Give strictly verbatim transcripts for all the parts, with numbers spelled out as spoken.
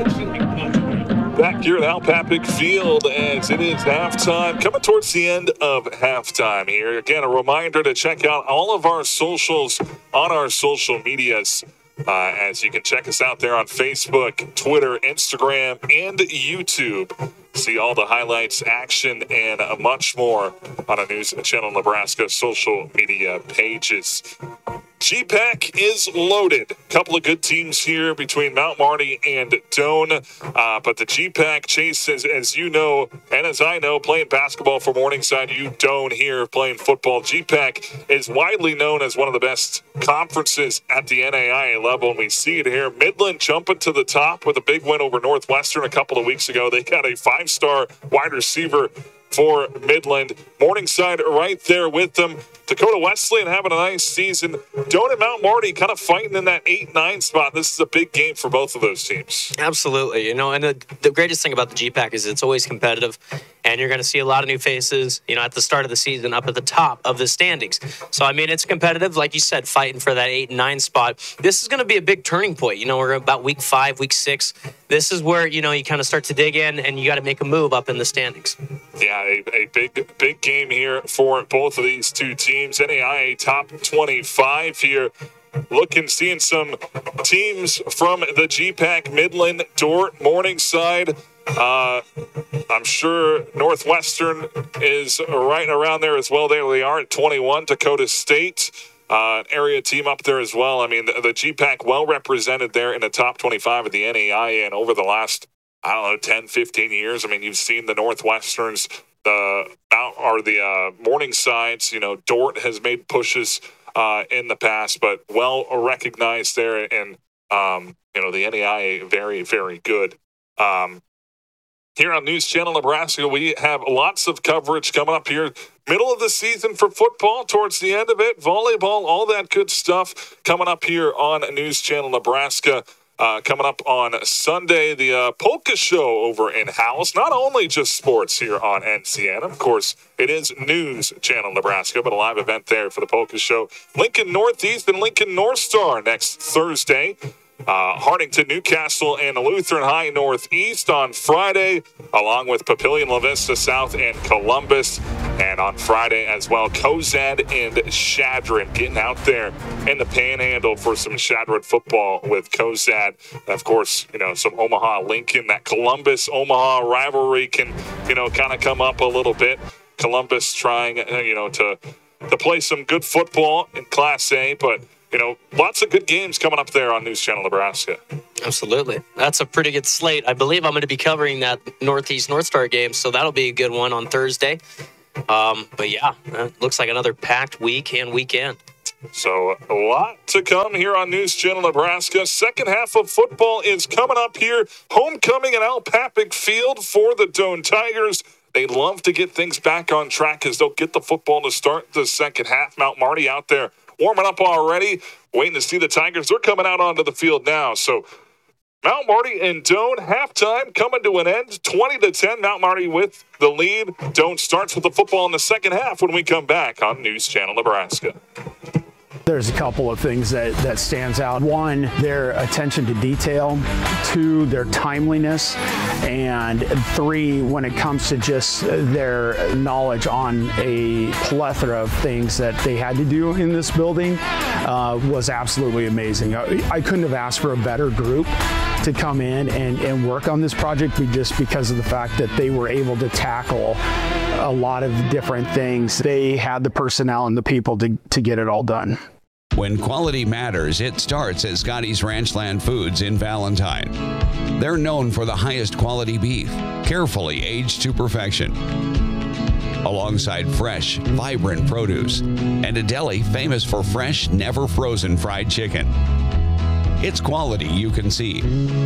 Back here at Al Papik Field as it is halftime, coming towards the end of halftime here. Again, a reminder to check out all of our socials on our social medias. Uh, as you can check us out there on Facebook, Twitter, Instagram, and YouTube. See all the highlights, action, and uh, much more on our News Channel Nebraska social media pages. G PAC is loaded. A couple of good teams here between Mount Marty and Doane. Uh, but the G PAC, Chase, as, as you know, and as I know, playing basketball for Morningside, you Doane here playing football. G PAC is widely known as one of the best conferences at the N A I A level, and we see it here. Midland jumping to the top with a big win over Northwestern a couple of weeks ago. They got a five-star wide receiver for Midland. Morningside right there with them. Dakota Wesleyan having a nice season. Doane and Mount Marty kind of fighting in that eight nine spot. This is a big game for both of those teams. Absolutely. You know, and the, the greatest thing about the G PAC is it's always competitive, and you're going to see a lot of new faces, you know, at the start of the season up at the top of the standings. So, I mean, it's competitive, like you said, fighting for that eight and nine spot. This is going to be a big turning point. You know, we're about week five, week six. This is where, you know, you kind of start to dig in, and you got to make a move up in the standings. Yeah, a, a big, big game here for both of these two teams. N A I A top twenty-five here. Looking, seeing some teams from the G PAC, Midland, Dordt, Morningside. Uh, I'm sure Northwestern is right around there as well. There they are at twenty-one. Dakota State, uh, an area team up there as well. I mean, the, the G PAC well represented there in the top twenty-five of the N A I A, and over the last, I don't know, ten, fifteen years. I mean, you've seen the Northwesterns, the Mount or the uh, Morningsides. You know, Dordt has made pushes uh, in the past, but well recognized there, and um, you know, the N A I A very, very good. Um, here on News Channel Nebraska, we have lots of coverage coming up here. Middle of the season for football, towards the end of it, volleyball, all that good stuff coming up here on News Channel Nebraska. Uh, coming up on Sunday, the uh, Polka Show over in House. Not only just sports here on N C N. Of course, it is News Channel Nebraska, but a live event there for the Polka Show. Lincoln Northeast and Lincoln North Star next Thursday. Uh, Hartington, Newcastle, and Lutheran High Northeast on Friday, along with Papillion, La Vista South, and Columbus. And on Friday as well, Cozad and Shadron getting out there in the Panhandle for some Shadron football with Cozad. And of course, you know, some Omaha Lincoln. That Columbus-Omaha rivalry can, you know, kind of come up a little bit. Columbus trying, you know, to to play some good football in Class A, but you know, lots of good games coming up there on News Channel Nebraska. Absolutely. That's a pretty good slate. I believe I'm going to be covering that Northeast North Star game, so that'll be a good one on Thursday. Um, but, yeah, it looks like another packed week and weekend. So a lot to come here on News Channel Nebraska. Second half of football is coming up here. Homecoming at Al Papik Field for the Doane Tigers. They love to get things back on track as they'll get the football to start the second half. Mount Marty out there warming up already, waiting to see the Tigers. They're coming out onto the field now. So Mount Marty and Doane, halftime coming to an end, twenty to ten. Mount Marty with the lead. Doane starts with the football in the second half when we come back on News Channel Nebraska. There's a couple of things that, that stands out. One, their attention to detail. Two, their timeliness. And three, when it comes to just their knowledge on a plethora of things that they had to do in this building uh, was absolutely amazing. I, I couldn't have asked for a better group to come in and, and work on this project just because of the fact that they were able to tackle a lot of different things. They had the personnel and the people to, to get it all done. When quality matters, it starts at Scotty's Ranchland Foods in Valentine. They're known for the highest quality beef, carefully aged to perfection, alongside fresh, vibrant produce, and a deli famous for fresh, never frozen fried chicken. It's quality you can see.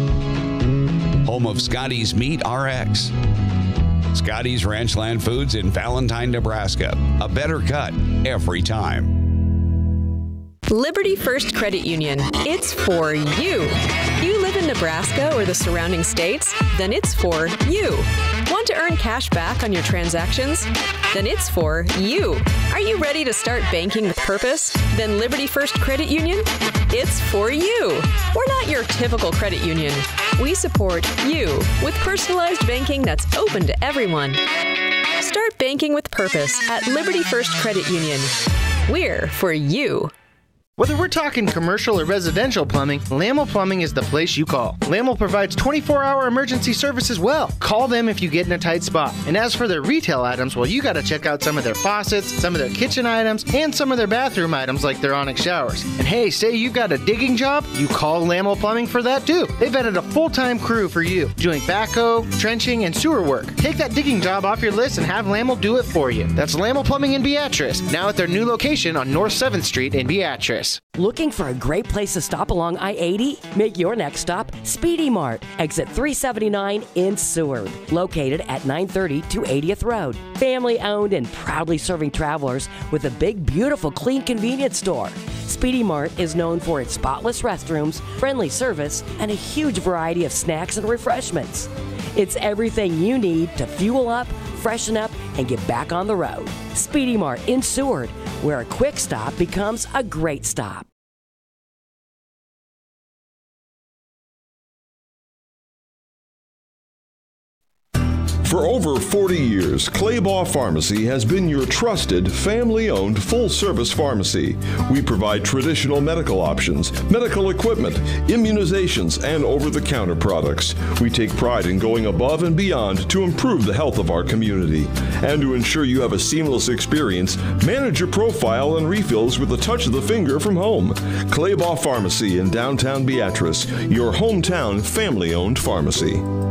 Home of Scotty's Meat R X. Scotty's Ranchland Foods in Valentine, Nebraska. A better cut every time. Liberty First Credit Union. It's for you. You live in in Nebraska or the surrounding states? Then it's for you. Want to earn cash back on your transactions? Then it's for you. Are you ready to start banking with purpose? Then Liberty First Credit Union? It's for you. We're not your typical credit union. We support you with personalized banking that's open to everyone. Start banking with purpose at Liberty First Credit Union. We're for you. Whether we're talking commercial or residential plumbing, Lamel Plumbing is the place you call. Lamel provides twenty-four hour emergency service as well. Call them if you get in a tight spot. And as for their retail items, well, you got to check out some of their faucets, some of their kitchen items, and some of their bathroom items like their Onyx showers. And hey, say you've got a digging job, you call Lamel Plumbing for that too. They've added a full-time crew for you, doing backhoe, trenching, and sewer work. Take that digging job off your list and have Lamel do it for you. That's Lamel Plumbing in Beatrice, now at their new location on North seventh Street in Beatrice. Looking for a great place to stop along I eighty? Make your next stop Speedy Mart, exit three seventy-nine in Seward, located at nine thirty to eightieth Road. Family owned and proudly serving travelers with a big, beautiful, clean convenience store. Speedy Mart is known for its spotless restrooms, friendly service, and a huge variety of snacks and refreshments. It's everything you need to fuel up, freshen up, and get back on the road. Speedy Mart in Seward, where a quick stop becomes a great stop. For over forty years, Claybaugh Pharmacy has been your trusted, family-owned, full-service pharmacy. We provide traditional medical options, medical equipment, immunizations, and over-the-counter products. We take pride in going above and beyond to improve the health of our community. And to ensure you have a seamless experience, manage your profile and refills with a touch of the finger from home. Claybaugh Pharmacy in downtown Beatrice, your hometown family-owned pharmacy.